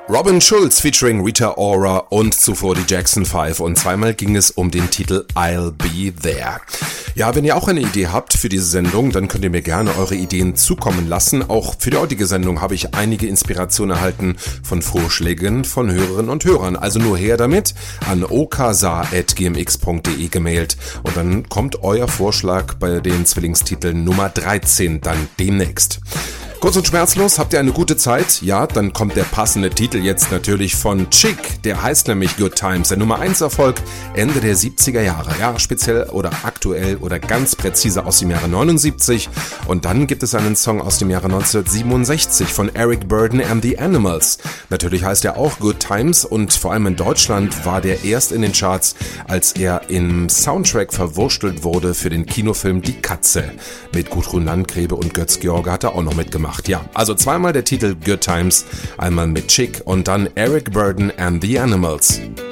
Robin Schulz featuring Rita Ora und zuvor die Jackson 5 und zweimal ging es um den Titel I'll Be There. Ja, wenn ihr auch eine Idee habt für diese Sendung, dann könnt ihr mir gerne eure Ideen zukommen lassen. Auch für die heutige Sendung habe ich einige Inspirationen erhalten von Vorschlägen von Hörerinnen und Hörern. Also nur her damit an oksa@gmx.de gemailt und dann kommt euer Vorschlag bei den Zwillingstiteln Nummer 13 dann demnächst. Kurz und schmerzlos, habt ihr eine gute Zeit? Ja, dann kommt der passende Titel jetzt natürlich von Chick. Der heißt nämlich Good Times, der Nummer 1 Erfolg Ende der 70er Jahre. Ja, speziell oder aktuell oder ganz präzise aus dem Jahre 79. Und dann gibt es einen Song aus dem Jahre 1967 von Eric Burdon and the Animals. Natürlich heißt er auch Good Times und vor allem in Deutschland war der erst in den Charts, als er im Soundtrack verwurstelt wurde für den Kinofilm Die Katze. Mit Gudrun Landgräbe und Götz George hat er auch noch mitgemacht. Ja, also zweimal der Titel Good Times, einmal mit Chick und dann Eric Burdon and the Animals.